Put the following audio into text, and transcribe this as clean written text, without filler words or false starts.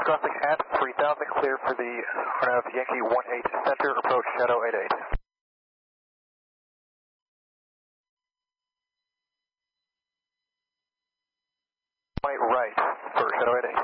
crossing at 3000, clear for the Yankee 18 center, approach Shadow 88. Right for Shadow 88.